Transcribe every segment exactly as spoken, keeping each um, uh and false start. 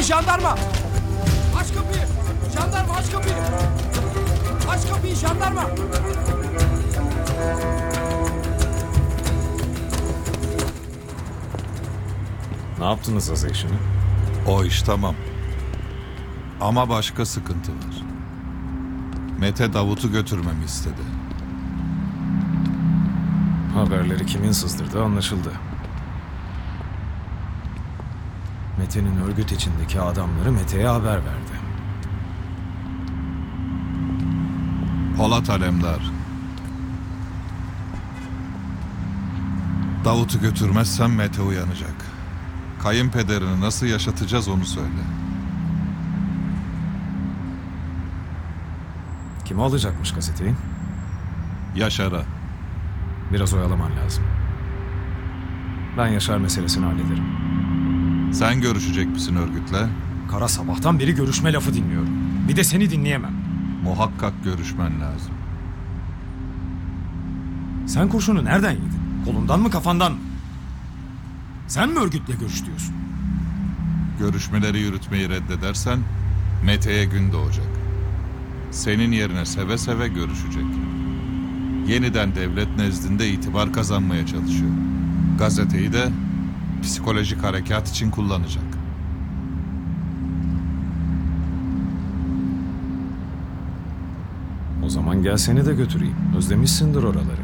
jandarma! Aç kapıyı! Jandarma aç kapıyı! Aç kapıyı jandarma! Ne yaptınız Azı işini? O iş tamam. Ama başka sıkıntı var. Mete Davut'u götürmemi istedi. Haberleri kimin sızdırdığı anlaşıldı. Mete'nin örgüt içindeki adamları Mete'ye haber verdi. Polat Alemdar. Davut'u götürmezsem Mete uyanacak. Kayınpederini nasıl yaşatacağız onu söyle. Kim alacakmış gazeteyi? Yaşar'a. Biraz oyalaman lazım. Ben Yaşar meselesini hallederim. Sen görüşecek misin örgütle? Kara sabahtan beri görüşme lafı dinliyorum. Bir de seni dinleyemem. Muhakkak görüşmen lazım. Sen kurşunu nereden yedin? Kolundan mı kafandan mı? Sen mi örgütle görüş diyorsun? Görüşmeleri yürütmeyi reddedersen Mete'ye gün doğacak. Senin yerine seve seve görüşecek. Yeniden devlet nezdinde itibar kazanmaya çalışıyor. Gazeteyi de psikolojik harekat için kullanacak. O zaman gel seni de götüreyim. Özlemişsindir oraları.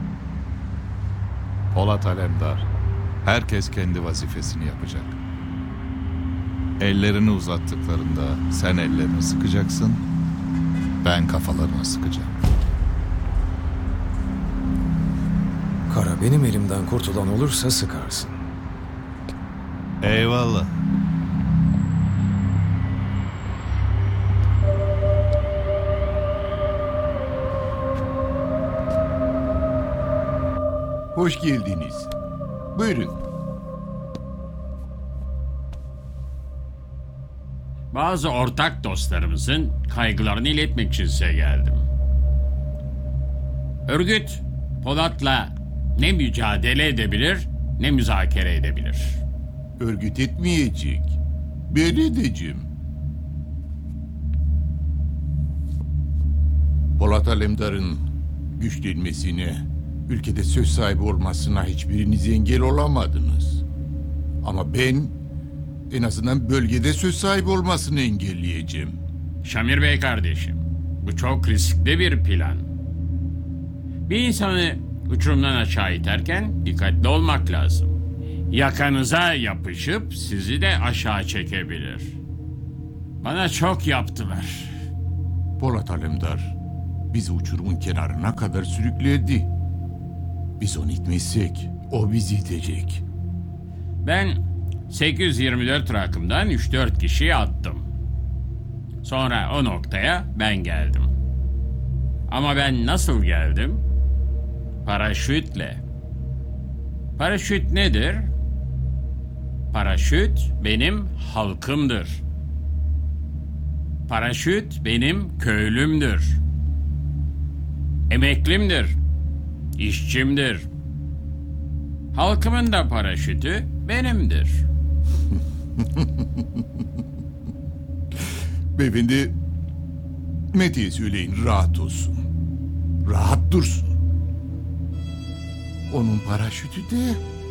Polat Alemdar, herkes kendi vazifesini yapacak. Ellerini uzattıklarında sen ellerini sıkacaksın, ben kafalarına sıkacağım. Kara benim elimden kurtulan olursa sıkarsın. Eyvallah. Hoş geldiniz. Buyurun. Bazı ortak dostlarımızın kaygılarını iletmek için size geldim. Örgüt, Polat'la ne mücadele edebilir, ne müzakere edebilir. Örgüt etmeyecek. Ben edeceğim. Polat Alemdar'ın güçlenmesine, ülkede söz sahibi olmasına hiçbiriniz engel olamadınız. Ama ben en azından bölgede söz sahibi olmasını engelleyeceğim. Şamir Bey kardeşim, bu çok riskli bir plan. Bir insanı uçurumdan aşağı iterken dikkatli olmak lazım. Yakanıza yapışıp sizi de aşağı çekebilir. Bana çok yaptılar. Polat Alemdar bizi uçurumun kenarına kadar sürükledi. Biz onu itmezsek o bizi itecek. Ben sekiz yüz yirmi dört rakımdan üç dört kişiyi attım. Sonra o noktaya ben geldim. Ama ben nasıl geldim? Paraşütle. Paraşüt nedir? Paraşüt benim halkımdır. Paraşüt benim köylümdür. Emeklimdir. İşçimdir. Halkımın da paraşütü benimdir. Beyefendi, Mete'ye söyleyin rahat olsun. Rahat dursun. Onun paraşütü de